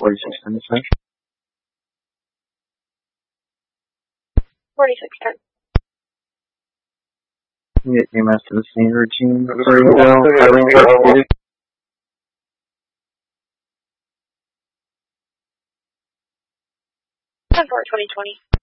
4610, sir. 4610. Get EMS to the scene routine. For 2020.